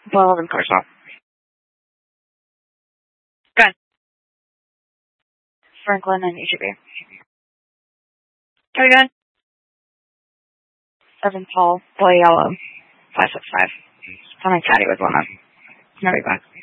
Well, of course not. Good. Franklin and EGB. Very good. 7 Paul, boy yellow, 565. Something chatty with woman. Never back.